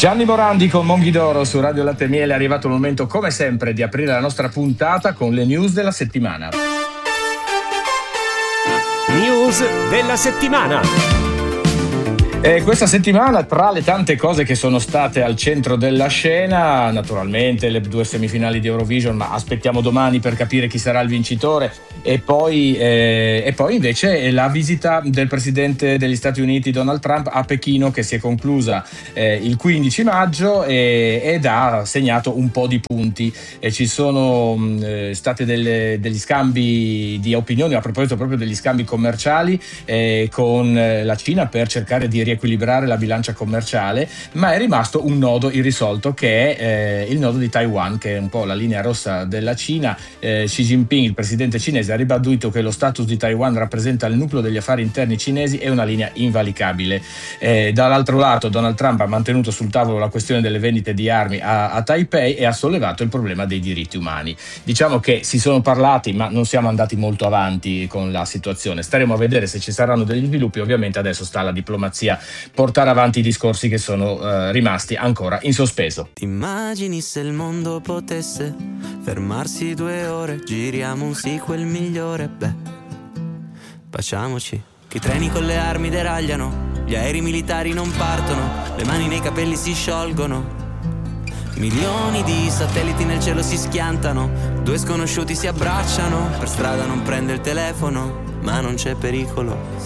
Gianni Morandi con Monghidoro su Radio Latte e Miele. È arrivato il momento, come sempre, di aprire la nostra puntata con le news della settimana. News della settimana. Questa settimana, tra le tante cose che sono state al centro della scena, naturalmente le 2 semifinali di Eurovision, ma aspettiamo domani per capire chi sarà il vincitore, e poi invece la visita del presidente degli Stati Uniti Donald Trump a Pechino, che si è conclusa il 15 maggio ed ha segnato un po' di punti. Ci sono state degli scambi di opinioni a proposito proprio degli scambi commerciali con la Cina per cercare di riequilibrare la bilancia commerciale, ma è rimasto un nodo irrisolto, che è il nodo di Taiwan, che è un po' la linea rossa della Cina. Xi Jinping, il presidente cinese, ha ribadito che lo status di Taiwan rappresenta il nucleo degli affari interni cinesi e una linea invalicabile. Dall'altro lato, Donald Trump ha mantenuto sul tavolo la questione delle vendite di armi a Taipei e ha sollevato il problema dei diritti umani. Diciamo che si sono parlati, ma non siamo andati molto avanti con la situazione. Staremo a vedere se ci saranno degli sviluppi. Ovviamente adesso sta alla diplomazia portare avanti i discorsi che sono rimasti ancora in sospeso. Ti immagini se il mondo potesse fermarsi 2 ore, giriamo un sequel migliore, baciamoci. Che i treni con le armi deragliano, gli aerei militari non partono, le mani nei capelli si sciolgono. Milioni di satelliti nel cielo si schiantano, 2 sconosciuti si abbracciano, per strada non prende il telefono, ma non c'è pericolo.